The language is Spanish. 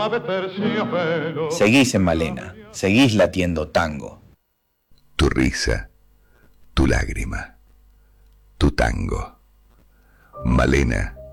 suave terciopelo. Seguís en Malena, seguís latiendo tango. Tu risa, tu lágrima, tu tango. Malena